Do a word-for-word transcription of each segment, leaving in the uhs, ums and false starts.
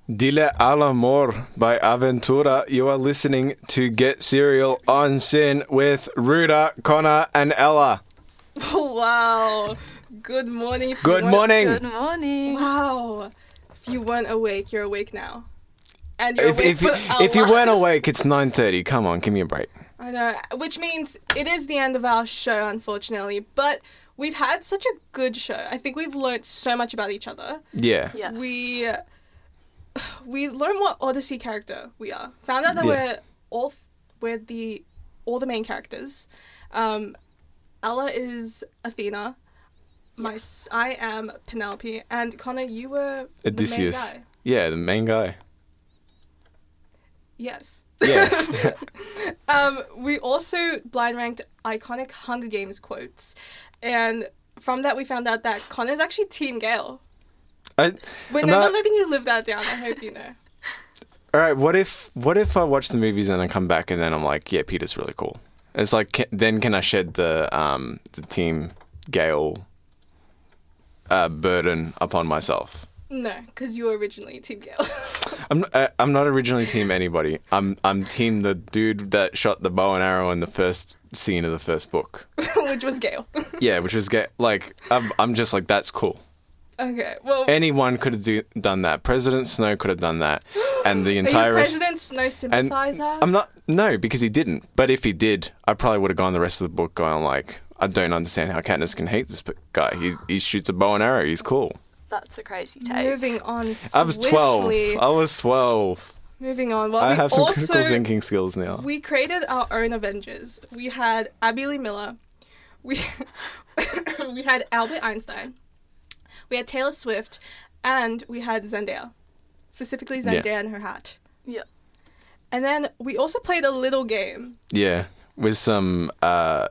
Dile al amor by Aventura. You are listening to Get Serial on Sin with Ruda, Connor, and Ella. Wow. Good morning. if you Good weren't- morning. Good morning. Wow. If you weren't awake, you're awake now. And you're If awake if you, for a if you lot. weren't awake, it's nine thirty. Come on, give me a break. I know. Which means it is the end of our show, unfortunately. But we've had such a good show. I think we've learnt so much about each other. Yeah. Yes. We we learned what Odyssey character we are. Found out that Yeah. we're all we're the all the main characters. Um, Ella is Athena. My s I am Penelope, and Connor, you were Odysseus. the main guy. Yeah, the main guy. Yes. Yeah. Um, we also blind ranked iconic Hunger Games quotes, and from that we found out that Connor's actually Team Gale. I, We're I'm never not- letting you live that down. I hope you know. all right. What if what if I watch the movies and I come back and then I'm like, yeah, Peter's really cool. It's like, ca- then can I shed the um the Team Gale uh, burden upon myself? No, because you were originally Team Gale. I'm uh, I'm not originally team anybody. I'm I'm team the dude that shot the bow and arrow in the first scene of the first book. Which was Gale. Yeah, which was get like I'm I'm just like, that's cool. Okay, well, Anyone could have do, done that. President Snow could have done that, and the are you entire rest. President Snow And sympathizer? I'm not no because he didn't. But if he did, I probably would have gone the rest of the book going like, I don't understand how Katniss can hate this guy. He he shoots a bow and arrow. He's cool. That's a crazy take. Moving on I was twelve. swiftly. I was twelve. Moving on. Well, I we have some also, critical thinking skills now. We created our own Avengers. We had Abby Lee Miller. We we had Albert Einstein. We had Taylor Swift, and we had Zendaya. Specifically Zendaya Yeah. and her hat. Yeah. And then we also played a little game. Yeah, with some. Uh,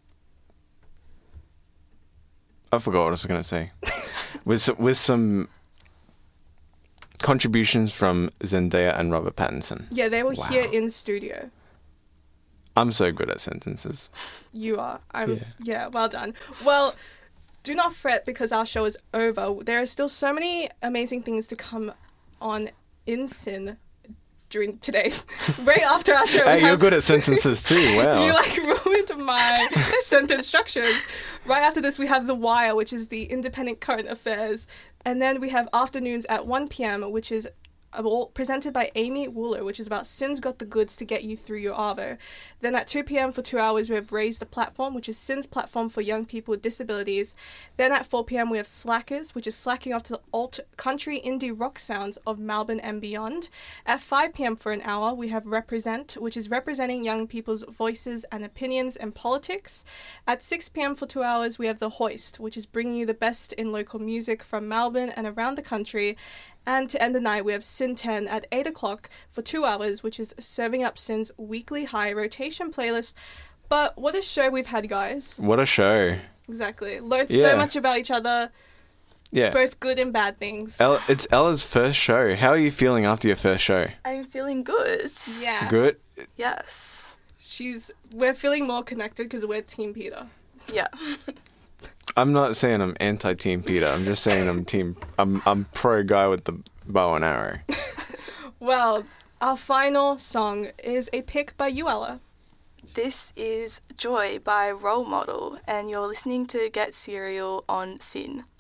I forgot what I was going to say. with some, with some contributions from Zendaya and Robert Pattinson. Yeah, they were Wow. here in studio. I'm so good at sentences. You are. I'm. Yeah. Yeah. Well done. Well, do not fret because our show is over. There are still so many amazing things to come on in Sin during today. Right after our show. we Hey, you're have- good at sentences too. Wow. You like ruined my sentence structures. Right after this, we have The Wire, which is the independent current affairs, and then we have Afternoons at one p.m., which is all presented by Amy Wooler, which is about Sin's Got the Goods to get you through your arvo. Then at two p.m. for two hours, we have Raise the Platform, which is Sin's platform for young people with disabilities. Then at four p.m. we have Slackers, which is slacking off to the alt country indie rock sounds of Melbourne and beyond. At five p.m. for an hour, we have Represent, which is representing young people's voices and opinions and politics. At six p.m. for two hours, we have The Hoist, which is bringing you the best in local music from Melbourne and around the country. And to end the night, we have Sin ten at eight o'clock for two hours, which is serving up Sin's weekly high rotation playlist. But what a show we've had, guys. What a show. Exactly. Learned Yeah. so much about each other, Yeah. both good and bad things. Ella, it's Ella's first show. How are you feeling after your first show? I'm feeling good. Yeah. Good? Yes. She's, we're feeling more connected because we're Team Peter. Yeah. I'm not saying I'm anti-Team Peter. I'm just saying I'm team. I'm I'm pro guy with the bow and arrow. Well, our final song is a pick by you, Ella. This is Joy by Role Model, and you're listening to Get Serial on Sin.